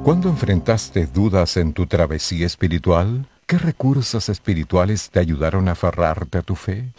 ¿Cuándo enfrentaste dudas en tu travesía espiritual? ¿Qué recursos espirituales te ayudaron a aferrarte a tu fe?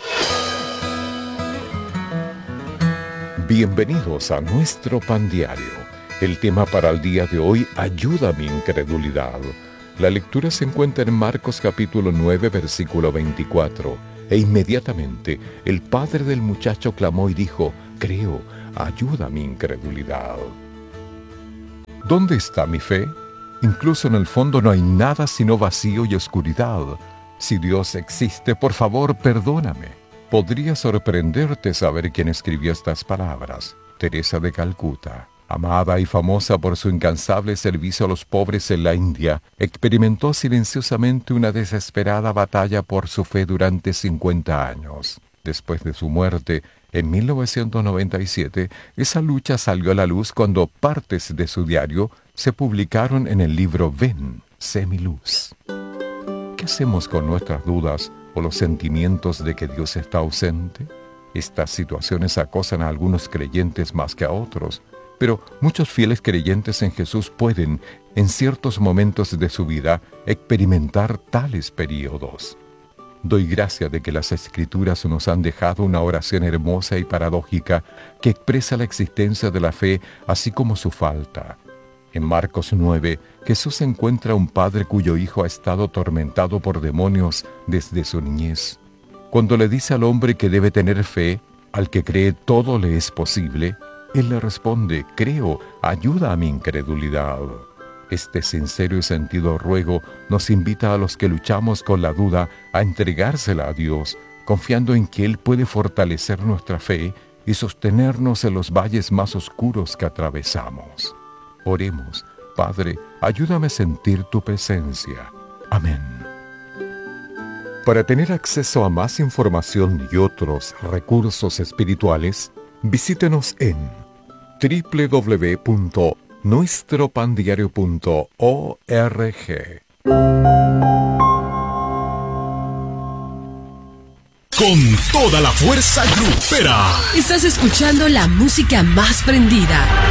Bienvenidos a nuestro Pan Diario. El tema para el día de hoy: ayuda a mi incredulidad. La lectura se encuentra en Marcos capítulo 9, versículo 24. E inmediatamente el padre del muchacho clamó y dijo: creo, ayuda a mi incredulidad. ¿Dónde está mi fe? Incluso en el fondo no hay nada sino vacío y oscuridad. Si Dios existe, por favor, perdóname. Podría sorprenderte saber quién escribió estas palabras. Teresa de Calcuta, amada y famosa por su incansable servicio a los pobres en la India, experimentó silenciosamente una desesperada batalla por su fe durante 50 años. Después de su muerte, en 1997, esa lucha salió a la luz cuando partes de su diario se publicaron en el libro Ven, sé mi luz. ¿Qué hacemos con nuestras dudas o los sentimientos de que Dios está ausente? Estas situaciones acosan a algunos creyentes más que a otros, pero muchos fieles creyentes en Jesús pueden, en ciertos momentos de su vida, experimentar tales periodos. Doy gracia de que las Escrituras nos han dejado una oración hermosa y paradójica que expresa la existencia de la fe, así como su falta. En Marcos 9, Jesús encuentra a un padre cuyo hijo ha estado atormentado por demonios desde su niñez. Cuando le dice al hombre que debe tener fe, al que cree todo le es posible, él le responde: creo, ayuda a mi incredulidad. Este sincero y sentido ruego nos invita a los que luchamos con la duda a entregársela a Dios, confiando en que Él puede fortalecer nuestra fe y sostenernos en los valles más oscuros que atravesamos. Oremos. Padre, ayúdame a sentir tu presencia. Amén. Para tener acceso a más información y otros recursos espirituales, visítenos en www.nuestropandiario.org. Con toda la fuerza grupera. Estás escuchando la música más prendida.